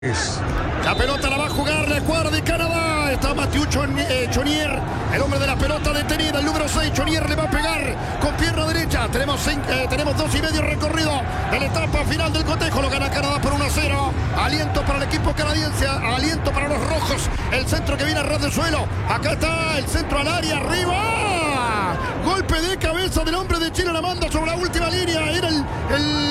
La pelota la va a jugar la escuadra de Canadá. Está Mathieu Choinière, el hombre de la pelota detenida. El número 6, Choinière le va a pegar con pierna derecha. Tenemos 2,5 recorrido en la etapa final del cotejo. Lo gana Canadá por 1-0. Aliento para el equipo canadiense, aliento para los rojos. El centro que viene a ras del suelo. Acá está el centro al área, arriba. Golpe de cabeza del hombre de Chile, la manda sobre la última línea. Era el